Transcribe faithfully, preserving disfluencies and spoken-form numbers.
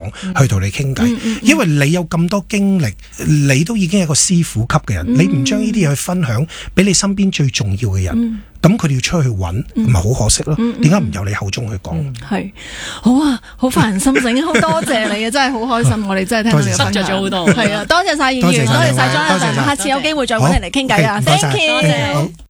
堂去同你傾偈，嗯嗯嗯、因為你有咁多經歷，你都已經係一個師傅級嘅人，嗯、你唔將呢啲嘢去分享俾你身邊最重要嘅人。嗯咁佢哋要出去揾，咪好、嗯、可惜咯？點解唔由你口中去講？係、 嗯、好啊，好發人心醒，好多謝你啊！真係好開心，我哋真係聽到你分享咗好多。係啊，多謝晒議員，多謝晒莊，下次有機會再揾你嚟傾偈啊！Thank you，多謝。